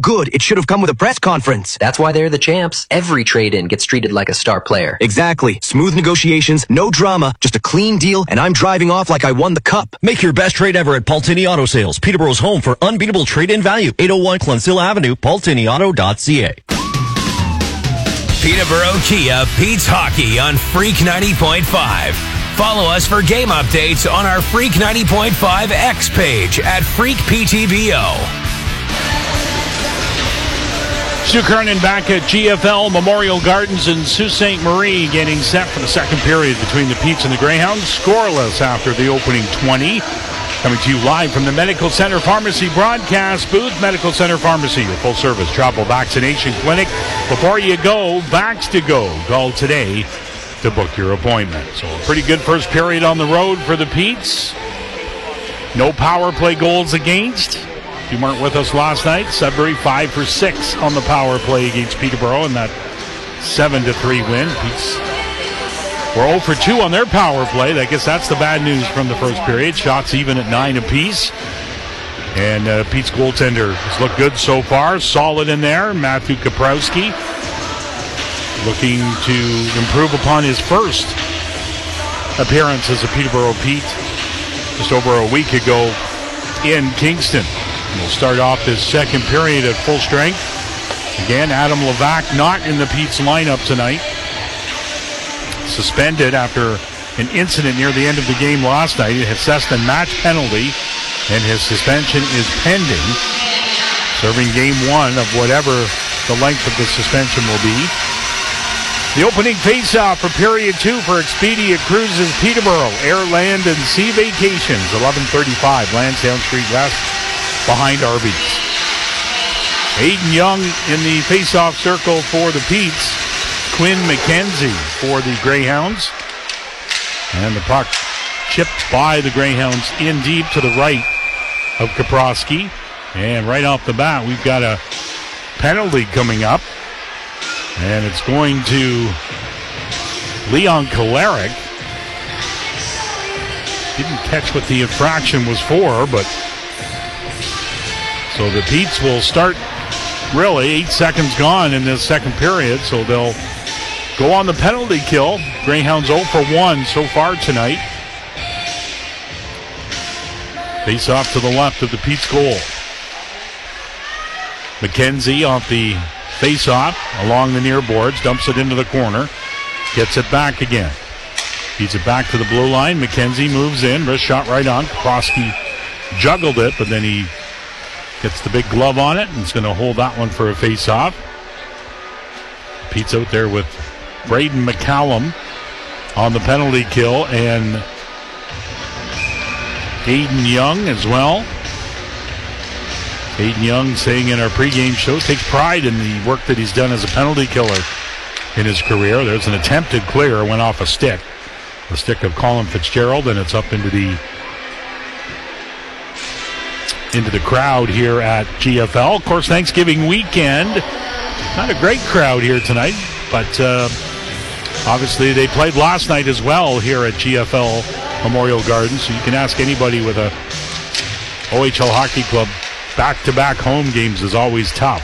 good, it should have come with a press conference. That's why they're the champs. Every trade-in gets treated like a star player. Exactly. Smooth negotiations, no drama, just a clean deal, and I'm driving off like I won the cup. Make your best trade ever at Paultini Auto Sales, Peterborough's home for unbeatable trade-in value. 801 Clemenceau Avenue, paultiniauto.ca. Peterborough Kia beats hockey on Freak 90.5. Follow us for game updates on our Freak 90.5 X page at Freak PTBO. Stu Kernan back at GFL Memorial Gardens in Sault Ste. Marie, getting set for the second period between the Petes and the Greyhounds. Scoreless after the opening 20. Coming to you live from the Medical Center Pharmacy broadcast booth. Medical Center Pharmacy, your full-service travel vaccination clinic. Before you go, Vax to Go. Call today to book your appointment. So a pretty good first period on the road for the Petes. No power play goals against. If you weren't with us last night, Sudbury 5 for 6 on the power play against Peterborough in that 7-3 win. Petes were 0 for 2 on their power play. I guess that's the bad news from the first period. Shots even at 9 apiece. And Pete's goaltender has looked good so far. Solid in there. Matthew Kaprowski looking to improve upon his first appearance as a Peterborough Pete just over a week ago in Kingston. We'll start off this second period at full strength. Again, Adam Levac not in the Pete's lineup tonight. Suspended after an incident near the end of the game last night. He assessed a match penalty, and his suspension is pending. Serving game one of whatever the length of the suspension will be. The opening face-off for period 2 for Expedia Cruises Peterborough. Air, land, and sea vacations. 1135 Lansdowne Street West behind Arby's. Aiden Young in the face-off circle for the Petes. Quinn McKenzie for the Greyhounds. And the puck chipped by the Greyhounds in deep to the right of Kaprowski. And right off the bat, we've got a penalty coming up. And it's going to Leon Kolarek. Didn't catch what the infraction was for, but so the Petes will start really 8 seconds gone in this second period, so they'll go on the penalty kill. Greyhounds 0 for 1 so far tonight. Face off to the left of the Pete's goal. McKenzie off the face-off along the near boards, dumps it into the corner, gets it back again. Feeds it back to the blue line. McKenzie moves in, wrist shot right on. Kroski juggled it, but then he gets the big glove on it and is going to hold that one for a face-off. Pete's out there with Braden McCallum on the penalty kill and Aiden Young as well. Aiden Young saying in our pregame show takes pride in the work that he's done as a penalty killer in his career. There's an attempted clear, went off a stick. The stick of Colin Fitzgerald, and it's up into the crowd here at GFL. Of course, Thanksgiving weekend. Not a great crowd here tonight, but obviously they played last night as well here at GFL Memorial Gardens. So you can ask anybody with a OHL Hockey Club. Back-to-back home games is always tough.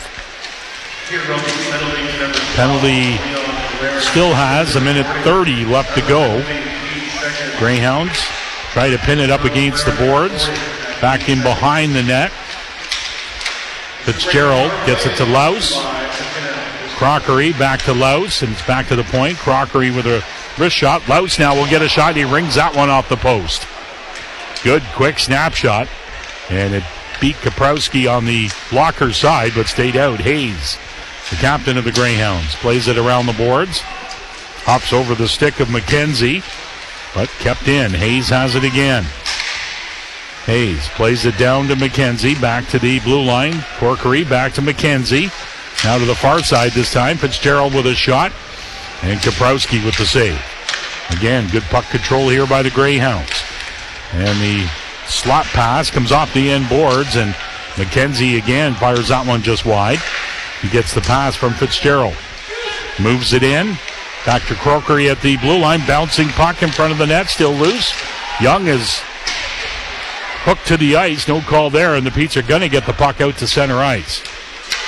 Penalty still has a minute 30 left to go. Greyhounds try to pin it up against the boards. Back in behind the net. Fitzgerald gets it to Louse. Crockery back to Louse, and it's back to the point. Crockery with a wrist shot. Louse now will get a shot. He rings that one off the post. Good, quick snapshot. And it beat Kaprowski on the blocker side, but stayed out. Hayes, the captain of the Greyhounds, plays it around the boards. Hops over the stick of McKenzie, but kept in. Hayes has it again. Hayes plays it down to McKenzie, back to the blue line. Corkery back to McKenzie. Now to the far side this time. Fitzgerald with a shot, and Kaprowski with the save. Again, good puck control here by the Greyhounds. And the slot pass comes off the end boards, and McKenzie again fires that one just wide. He gets the pass from Fitzgerald. Moves it in. Back to Crockery at the blue line. Bouncing puck in front of the net. Still loose. Young is hooked to the ice. No call there, and the Petes are going to get the puck out to center ice.